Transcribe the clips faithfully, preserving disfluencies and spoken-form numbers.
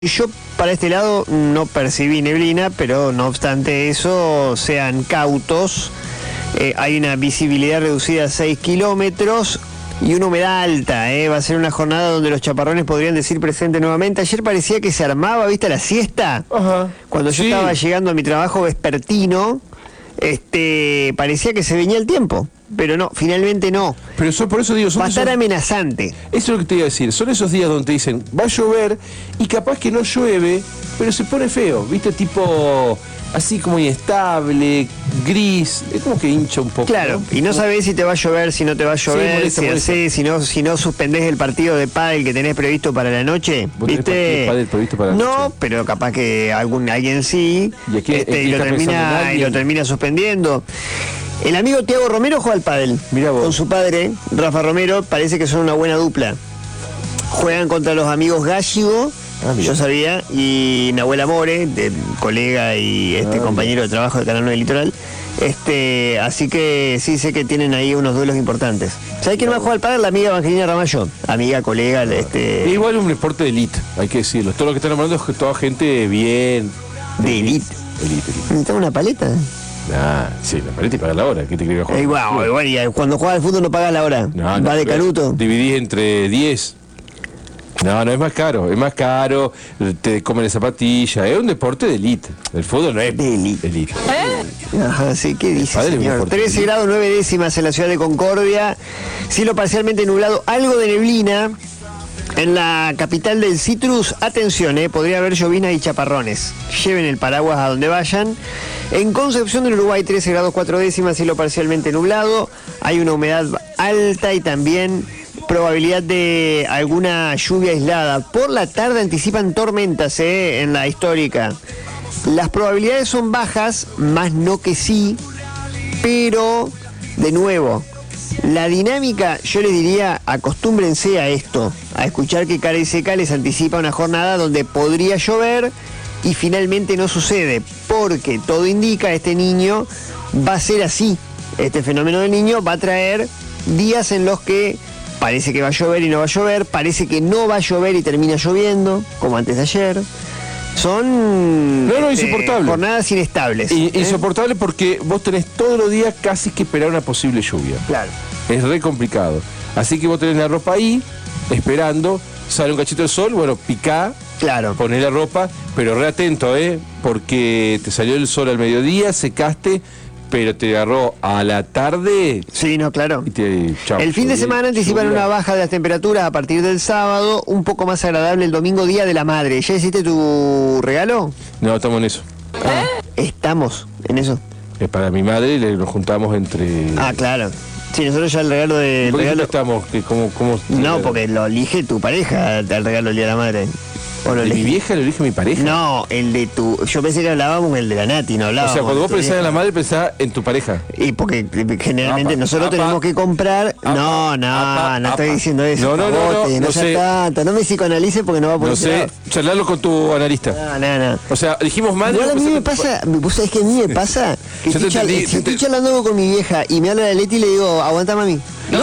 Yo para este lado no percibí neblina, pero no obstante eso, sean cautos. Eh, hay una visibilidad reducida a seis kilómetros y una humedad alta. Eh. Va a ser una jornada donde los chaparrones podrían decir presente nuevamente. Ayer parecía que se armaba, ¿viste? La siesta. Ajá. Cuando yo Sí. estaba llegando a mi trabajo vespertino, este, parecía que se venía el tiempo. Pero no, finalmente no. Pero eso, por eso digo, son Va a estar esos- amenazante. eso es lo que te iba a decir. Son esos días donde te dicen, va a llover, y capaz que no llueve, pero se pone feo, ¿viste? Tipo, así como inestable, gris, es como que hincha un poco. Claro, y no sabés si te va a llover, si no te va a llover, molesta, si molesta. hacés, si no, si no suspendés el partido de pádel que tenés previsto para la noche, ¿Vos tenés partido de ¿viste? pádel previsto para la no, noche? pero capaz que algún alguien sí, ¿Y aquí- este, aquí y, lo está pensando en termina, y alguien? lo termina suspendiendo. El amigo Tiago Romero juega al pádel Mirá vos. con su padre, Rafa Romero, parece que son una buena dupla. Juegan contra los amigos Gallego, Ah, mirá. yo sabía, y Nahuel Amore, de, colega y este Ah, compañero de trabajo de Canal nueve Litoral. Este, así que sí sé que tienen ahí unos duelos importantes. ¿Sabés quién va a jugar al pádel? La amiga Evangelina Ramallo, amiga, colega, este, Es igual un deporte de elite, hay que decirlo. Todo lo que están hablando es toda gente bien. de elite. Elite, elite. ¿Necesitamos una paleta? Ah, sí, la parece y pagar la hora. ¿Qué te crees que Eh, igual, igual, y cuando juegas al fútbol no pagas la hora. No, va no, de pero canuto. Dividís entre diez. No, no es más caro, es más caro, te comen la zapatilla, es un deporte de elite. El fútbol no es De elite. elite. Ajá, sí, ¿qué dice, padre es muy señor? fuerte. trece grados nueve décimas en la ciudad de Concordia, cielo parcialmente nublado, algo de neblina. En la capital del Citrus, atención, eh, podría haber lloviznas y chaparrones. Lleven el paraguas a donde vayan. En Concepción del Uruguay, trece grados cuatro décimas, cielo parcialmente nublado. Hay una humedad alta y también probabilidad de alguna lluvia aislada. Por la tarde anticipan tormentas eh, en la histórica. Las probabilidades son bajas, más no que sí, pero de nuevo, la dinámica, yo les diría, acostúmbrense a esto, a escuchar que Cara y Seca les anticipa una jornada donde podría llover y finalmente no sucede, porque todo indica este niño va a ser así. Este fenómeno del niño va a traer días en los que parece que va a llover y no va a llover, parece que no va a llover y termina lloviendo, como antes de ayer. Son No, no, este, insoportable. jornadas inestables. Y- ¿eh? Insoportable porque vos tenés todos los días casi que esperar una posible lluvia. Claro. Es re complicado. Así que vos tenés la ropa ahí, esperando, sale un cachito de sol, bueno, picá, Claro. ponés la ropa, pero re atento, ¿eh? Porque te salió el sol al mediodía, secaste, pero te agarró a la tarde Sí, no, claro. y te... chau, El fin de llovió, semana anticipan llovió. una baja de las temperaturas a partir del sábado, un poco más agradable el domingo, Día de la Madre. ¿Ya hiciste tu regalo? No, estamos en eso. Estamos en eso. Es para mi madre, le- nos juntamos entre... Ah, claro. Sí, nosotros ya el regalo de... el ¿Por qué regalo... estamos? ¿Qué, cómo, cómo, No, porque lo elige tu pareja, el regalo del Día de la Madre. ¿O lo ¿De mi elegí? vieja lo elige mi pareja? No, el de tu... Yo pensé que hablábamos el de la Nati, no O hablábamos. sea, cuando de vos tu pensás en vieja. la madre, pensás en tu pareja. Y porque eh, generalmente Apa, nosotros apa, tenemos que comprar... apa, no, no, apa, no estoy apa. diciendo eso. No, no, no, pavote, no, no seas sé. tanto, no me psicoanalice porque no va a poder No sé, charlarlo con tu analista. No, no, no. O sea, dijimos madre... Igual a mí pensé me en tu pa- pasa, vos sabés que a mí me pasa que Yo te estoy, chal- entendí, si te estoy ent- charlando con mi vieja y me habla de Leti y le digo, aguanta mami. No,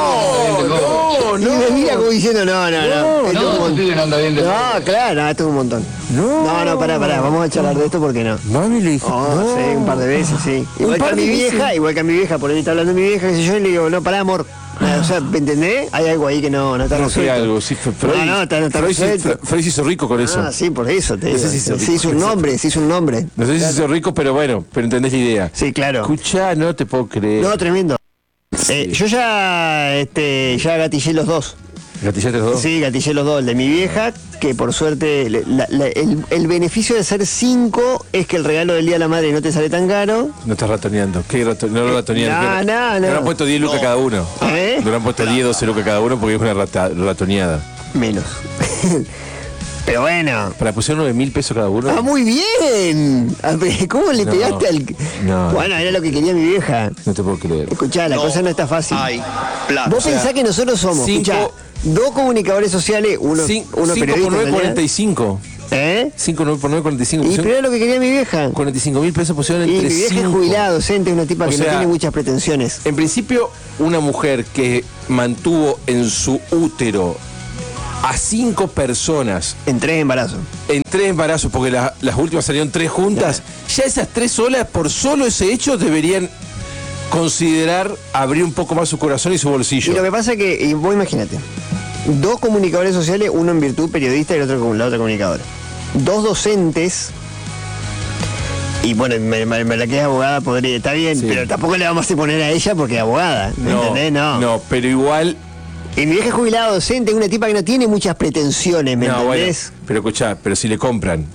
no, Y me mira como diciendo, no, no, no. No, esto es un No, montón. no anda bien de No, claro, no, esto es un montón. No. No, no, pará, pará, vamos a charlar de esto porque no. Mami le dijo... Oh, no. sí, un par de veces, sí. Igual que par a mi de veces. vieja, igual que a mi vieja, por ahí está hablando mi vieja, qué sé yo, y le digo, no, pará, amor. O sea, ¿me entendés? Hay algo ahí que no, no está No sé resuelto. algo, sí, Freud, No, no, está, no está Freud, se- resuelto. Freud se hizo rico con eso. Ah, sí, por eso te No digo. sé si se Se hizo un rico. nombre, se hizo un nombre. No sé si se hizo rico, pero bueno, pero entendés la idea. Sí, claro. Escuchá, no te puedo creer. No, tremendo. Eh, yo ya, este, ya gatillé los dos. ¿Gatillaste los dos? Sí, gatillé los dos. El de mi vieja, que por suerte, le- la- la- el, el beneficio de ser cinco es que el regalo del Día de la Madre no te sale tan caro. No estás ratoneando. ¿Qué rato- no lo ratoneando? No, ¿Qué- no, no. Le habrán puesto diez lucas cada uno. ¿Eh? Le habrán puesto diez, doce lucas cada uno porque es una rata- ratoneada. Menos. Pero bueno. Para pusieron nueve mil pesos cada uno. ¡Ah, muy bien! A ver, ¿cómo le No, pegaste al...? no. Bueno, era lo que quería mi vieja. No te puedo creer. Escuchá, la cosa no está fácil. Hay plata. Vos sea, pensás que nosotros somos, cinco- escuchá, dos comunicadores sociales, uno, Cin- uno cinco periodista. por nueve, en realidad. cuarenta y cinco. ¿Eh? cinco por nueve, cuarenta y cinco. Y Pusieron pero era lo que quería mi vieja. cuarenta y cinco mil pesos pusieron Y entre mi vieja es cinco. jubilada, docente, una tipa O que sea, no tiene muchas pretensiones. En principio, una mujer que mantuvo en su útero a cinco personas En tres embarazos. en tres embarazos, porque la- las últimas salieron tres juntas, ya esas tres solas, por solo ese hecho, deberían considerar abrir un poco más su corazón y su Y bolsillo. lo que pasa es que, y vos imagínate, dos comunicadores sociales, uno en virtud periodista y el otro como la otra comunicadora. Dos docentes, y bueno, me, me- me la que es abogada podría, está bien, Sí. pero tampoco le vamos a poner a ella porque es abogada, ¿me entendés? No. no, pero igual. Y mi vieja es jubilada docente, una tipa que no tiene muchas pretensiones, ¿me no, bueno, entendés? pero escuchá, pero si le compran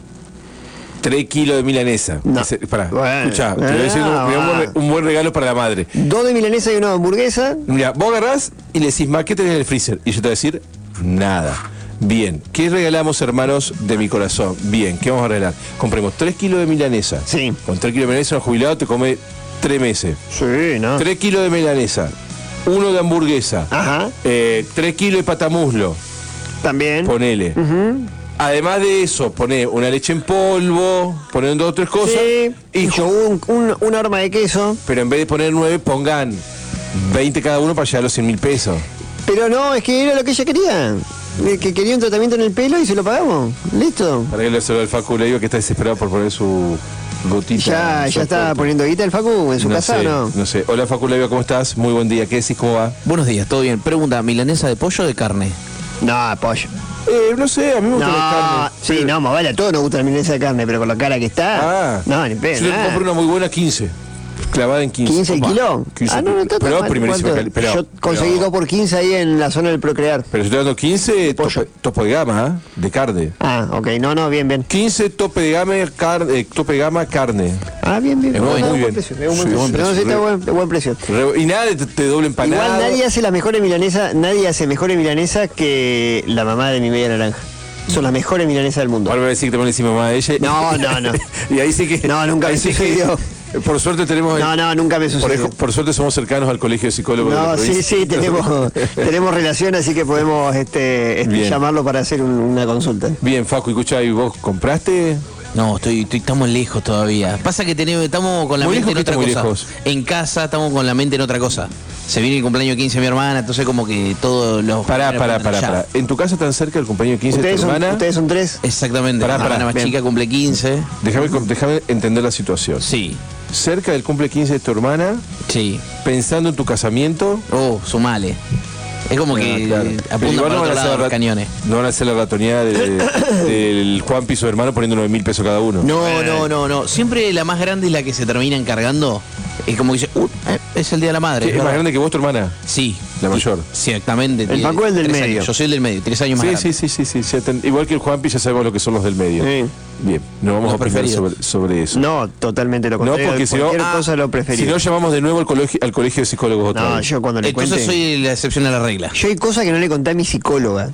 tres kilos de milanesa. No. Ese- pará, Bueno, escuchá, te voy a decir un, ah, mirá un buen, va. re- un buen regalo para la madre. Dos de milanesa y una de hamburguesa. Mira, vos agarrás y le decís, ma, ¿qué tenés en el freezer? Y yo te voy a decir, nada. Bien, ¿qué regalamos, hermanos de mi corazón? Bien, ¿qué vamos a regalar? Compremos tres kilos de milanesa. Sí. Con tres kilos de milanesa, un jubilado te come tres meses. Sí, ¿no? Tres kilos de milanesa, uno de hamburguesa, Ajá, eh, tres kilos de patamuslo, también. ponele. Ujú. Además de eso, poné una leche en polvo, poner dos o tres cosas. Sí, Y y yo un, un- una horma de queso. pero en vez de poner nueve, pongan veinte cada uno para llegar a los cien mil pesos. Pero no, es que era lo que ella quería. Eh, Que quería un tratamiento en el pelo y se lo pagamos. Listo. Para que le salga al Facu Leiva, que está desesperado por poner su gotita. Ya, en su ya está aporte. poniendo guita el Facu en su no casa, sé, ¿o no? No sé. Hola Facu Leiva, ¿cómo estás? Muy buen día. ¿Qué decís? ¿Cómo va? Buenos días, ¿todo bien? Pregunta, ¿milanesa de pollo o de carne? No, pollo. Eh, no sé, a mí me gusta la No, carne. sí, Pero- no, más vale, a todos nos gusta la milanesa de carne, pero con la cara que está. Ah. No, ni pedo. Yo le nada. compré una muy buena quince. Clavada en quince. ¿quince el Opa, kilo? quince. Ah, no, no está tan Pero mal. primerísima ¿Cuánto? cali- pero- Yo conseguí pero- dos por quince ahí en la zona del Procrear. Pero yo estoy dando quince pollo. tope, tope de gama, ¿ah? De carne. Ah, ok, no, no, bien, bien. quince tope de gama, car- eh, tope de gama carne. Ah, bien, bien. Es No, muy está bien. buen precio, es un buen Sí, precio. buen No, precio. sí, está buen, de buen precio. Re- y nada de, de doble empanado. Igual nadie hace las mejores milanesas, nadie hace mejores milanesas que la mamá de mi media naranja. Son las mejores milanesas del mundo. Ahora me va a decir que te pones encima mamá de ella. No, no, no. Y ahí sí que. No, nunca ahí me sí que- sucedió. Por suerte tenemos. No, no, nunca me por, sucedió. ejo- por suerte somos cercanos al colegio de psicólogos. de la No, sí, provincia. sí, tenemos, tenemos relación, así que podemos este, este, Bien. llamarlo para hacer un- una consulta. Bien, Facu, escuchá, ¿y vos compraste? No, estoy, estoy, estamos lejos todavía. Pasa que tenemos, estamos con la Muy mente en lejos, otra que cosa. está muy lejos. En casa estamos con la mente en otra cosa. Se viene el cumpleaños quince de mi hermana, entonces como que todos los... Pará, pará, pará, ya. pará. ¿En tu casa tan cerca del cumpleaños quince de ¿Ustedes tu son, hermana? ¿Ustedes son tres? Exactamente. Pará, mi pará, hermana más bien. chica cumple quince. Déjame, com- déjame entender la situación. Sí, Cerca del cumple quince de tu hermana, sí. pensando en tu casamiento. Oh, sumale. Es como que Ah, claro. Pero apuntan igual para no otro van a lado hacer los la- cañones. No van a hacer la ratoneada de- del Juan y su hermano poniendo nueve mil pesos cada uno. No, no, no, no. Siempre la más grande es la que se termina encargando. Es como que dice, uh, eh, es el día de la madre. ¿Qué, ¿Es ¿verdad? más grande que vos, tu hermana? Sí. La mayor. Sí, exactamente. El tiene Paco es el del tres medio. años. Yo soy el del medio, tres años más Sí, grande. sí, sí, sí, sí. ya ten- igual que el Juanpi, ya sabemos lo que son los del medio. Sí. Bien, no vamos Los a opinar preferidos. sobre, sobre eso. No, totalmente lo No, contrario. porque si no, cualquier ah, cosa lo si preferido. no llamamos de nuevo al colegio, al colegio de psicólogos otra No, vez. yo cuando le Entonces cuente... soy la excepción a la regla. Yo hay cosas que no le conté a mi psicóloga.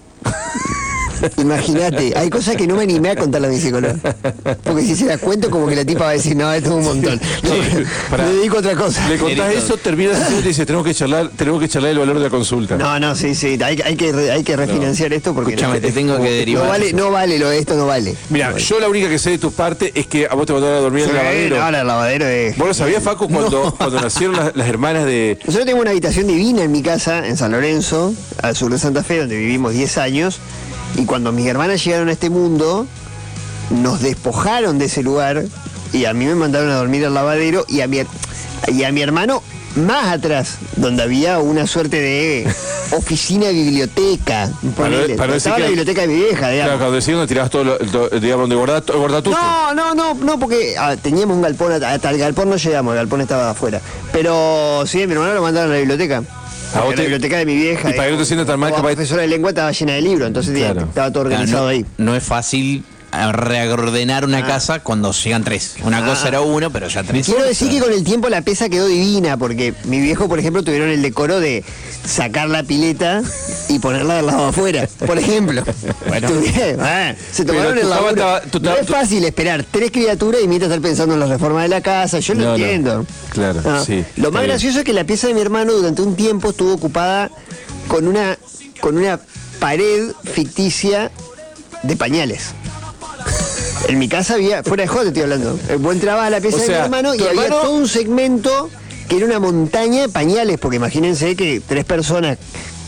Imagínate, hay cosas que no me animé a contarle a mi psicóloga. Porque si se las cuento, como que la tipa va a decir, no, esto es un montón. No, pará. me dedico a otra cosa. Le contás Directo. eso, terminas así y te dice, tenemos que charlar, tenemos que charlar el valor de la consulta. No, no, sí, sí, hay, hay que, re- hay que refinanciar esto porque Escúchame, no, te tengo que no derivar. vale, no vale, lo, esto no vale. Mira, No vale. yo la única que sé de tu parte es que a vos te mandaron a dormir en el Sí, lavadero. no, el lavadero es... ¿Vos lo sabías, Facu, cuando, cuando nacieron las, las hermanas de... Nosotros tenemos una habitación divina en mi casa, en San Lorenzo, al sur de Santa Fe, donde vivimos diez años. Y cuando mis hermanas llegaron a este mundo, nos despojaron de ese lugar y a mí me mandaron a dormir al lavadero y a mi, y a mi hermano más atrás, donde había una suerte de oficina biblioteca. ponele. para no decir Estaba que- la biblioteca de mi vieja, Claro, digamos. cuando decían donde tirabas todo, lo, todo- digamos, donde guardabas todo- guardabas todo. No, no, no, no, porque ah, teníamos un galpón, hasta el galpón no llegamos, el galpón estaba afuera. Pero sí, mi hermano lo mandaron a la biblioteca. Porque vos te- la biblioteca de mi vieja. y para que no te sientas tan mal, como capaz- profesora de lengua estaba llena de libros, entonces Claro. estaba todo Claro, organizado no, ahí. no es fácil eh, reordenar una Ah. casa cuando llegan tres. Una Ah. cosa era uno, pero ya tres. Quiero decir que con el tiempo la pieza quedó divina, porque mi viejo, por ejemplo, tuvieron el decoro de sacar la pileta y ponerla del lado afuera, por ejemplo. Bueno. Tuvieron, ah, se tomaron Pero tu el cama laburo. estaba- tu- No es tu- fácil esperar tres criaturas y mientras estar pensando en la reforma de la casa, yo lo No, no. entiendo. Claro, Ah, sí, Lo está más bien. gracioso es que la pieza de mi hermano durante un tiempo estuvo ocupada con una, con una pared ficticia de pañales. En mi casa había, fuera de joder te estoy hablando, eh, vos entrabas a la pieza O de sea, mi hermano y tu había hermano- todo un segmento que era una montaña de pañales, porque imagínense que tres personas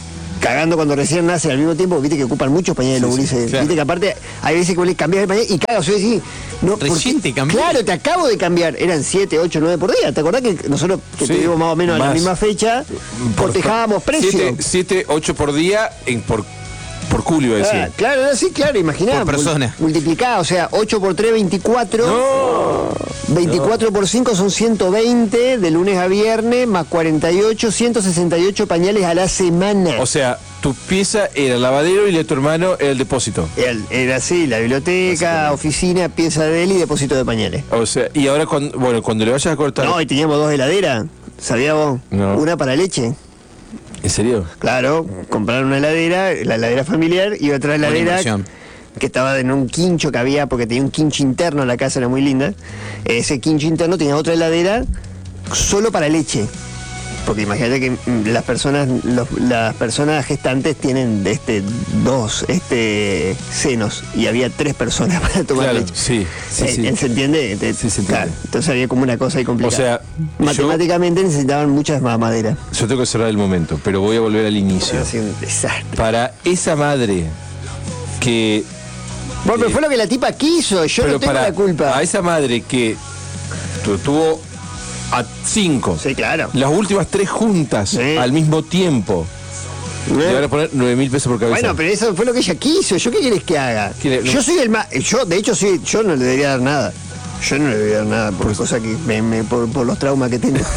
cagando cuando recién nace al mismo tiempo, viste que ocupan muchos pañales los Sí, sí, gurises. claro. Viste que aparte hay veces que vos le cambias el pañal y cagas, o sea, sí, no, ¿por Recién qué? te cambié. Claro, te acabo de cambiar, eran siete, ocho, nueve por día. ¿Te acordás que nosotros que Sí, tuvimos más o menos a la más. misma fecha, cotejábamos precios? siete, ocho por día en, por, por culo, iba a decir. Ah, claro, no, sí, claro, imaginá. Por persona. mul- Multiplicá, o sea, ocho por tres, veinticuatro. No. veinticuatro por cinco son ciento veinte de lunes a viernes, más cuarenta y ocho, ciento sesenta y ocho pañales a la semana. O sea, tu pieza era el lavadero y la de tu hermano era el depósito. Era, era así, la biblioteca, oficina, pieza de él y depósito de pañales. O sea, y ahora cuando, bueno, cuando le vayas a cortar. No, y teníamos dos heladeras, ¿sabías vos? No. Una para leche. ¿En serio? Claro, compraron una heladera, la heladera familiar, y otra heladera inversión. que estaba en un quincho que había, porque tenía un quincho interno, la casa era muy linda. Ese quincho interno tenía otra heladera solo para leche. Porque imagínate que mm, las personas, los- las personas gestantes tienen de este dos este senos y había tres personas para tomar Claro, leche. sí, sí, Eh, sí. ¿Se entiende? Te- Sí, se entiende. claro, entonces había como una cosa ahí complicada. O sea, matemáticamente necesitaban muchas más maderas. Yo tengo que cerrar el momento, pero voy a volver al inicio. Así un desastre. Para esa madre que. Bueno, pero eh, fue lo que la tipa quiso, yo pero no tengo para la culpa. a esa madre que tu- tuvo a cinco, Sí, claro. las últimas tres juntas Sí. al mismo tiempo, le van a poner nueve mil pesos por cabeza. Bueno, pero eso fue lo que ella quiso. ¿Yo qué quieres que haga? Quiere- no- Yo soy el más. Yo, de hecho, sí, yo no le debería dar nada. Yo no le debería dar nada por cosa que me, me- por, por los traumas que tengo.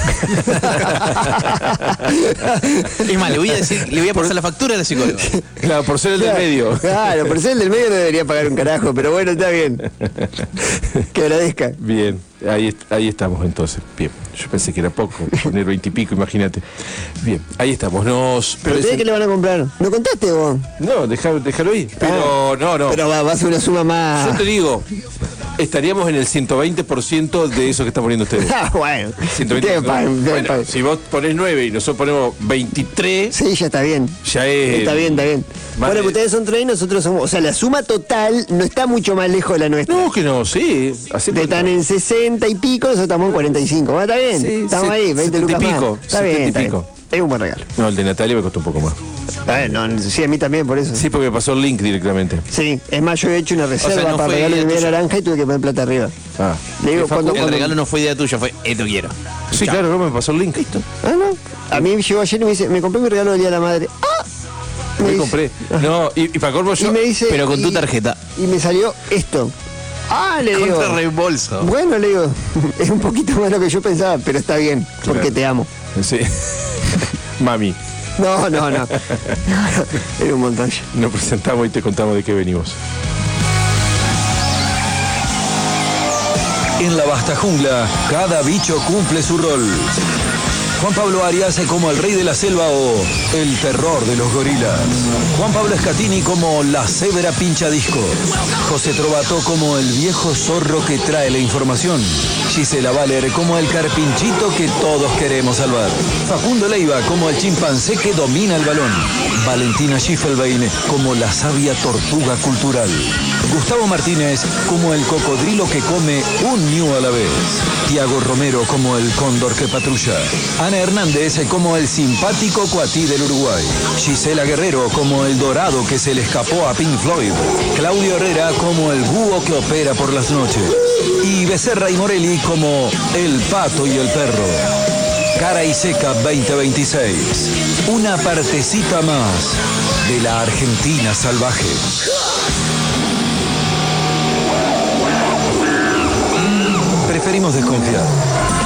Es más, le voy a decir, le voy a pasar la factura a la psicóloga. Claro, por ser el Claro, del medio. Claro, por ser el del medio no debería pagar un carajo, pero bueno, está bien. Que agradezca. Bien, ahí, est- ahí estamos entonces. Bien, yo pensé que era poco, poner veintipico, imagínate. Bien, ahí estamos. Nos. ¿Pero ustedes qué le van a comprar? ¿No contaste vos? No, déjalo, déjalo ahí. Pero Ah, no, no. Pero va, va a ser una suma más. Yo te digo, estaríamos en el ciento veinte por ciento de eso que están poniendo ustedes. Ah, bueno. ciento veinte Ustedes pagan, ustedes Bueno, pagan. si vos ponés nueve y nosotros ponemos veintitrés, Sí, ya está bien. ya es. Está bien, está bien. más Bueno, de- que ustedes son tres y nosotros somos. O sea, la suma total no está mucho más lejos de la nuestra. No, que no, sí. Así Ustedes están en sesenta y pico, nosotros estamos en cuarenta y cinco. Bueno, está bien. Sí, Estamos set- ahí, veinte setenta y lucas pico, más. Está bien, setenta y está bien. pico. Es un buen regalo. No, el de Natalia me costó un poco más. Está bien, no, sí, a mí también, por eso. Sí, porque me pasó el link directamente. Sí, es más, yo he hecho una reserva no para fue regalo de idea media tuya. naranja y tuve que poner plata arriba. Ah. Le digo, ¿Qué, Facu? cuando- El regalo no fue idea tuya, fue esto quiero. Sí, Chao. claro, no me pasó el link. Listo. Ah, no. A mí llegó ayer y me dice, me compré mi regalo del Día de la Madre. ¡Ah! Me dice- compré. No, y, y para colmo Y yo. me dice. pero con tu y- tarjeta. Y me salió esto. Ah, le digo. Contra reembolso. Bueno, le digo, es un poquito más lo que yo pensaba, pero está bien, porque Claro. te amo. Sí. Mami, No, no, no. Era un montón. nos presentamos y te contamos de qué venimos. En la vasta jungla, cada bicho cumple su rol. Juan Pablo Arias como el rey de la selva o el terror de los gorilas. Juan Pablo Escatini como la cebra pinchadisco. José Trovato como el viejo zorro que trae la información. Gisela Valer como el carpinchito que todos queremos salvar. Facundo Leiva como el chimpancé que domina el balón. Valentina Schiffelbein como la sabia tortuga cultural. Gustavo Martínez como el cocodrilo que come un ñu a la vez. Tiago Romero como el cóndor que patrulla. Ana Hernández como el simpático cuatí del Uruguay. Gisela Guerrero como el dorado que se le escapó a Pink Floyd. Claudio Herrera como el búho que opera por las noches. Y Becerra y Morelli como el pato y el perro. Cara y Seca veinte veintiséis. Una partecita más de la Argentina salvaje. Preferimos desconfiar.